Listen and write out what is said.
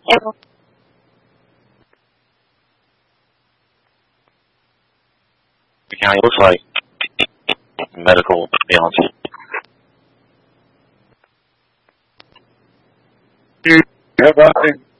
The county looks like medical, to be honest. Everybody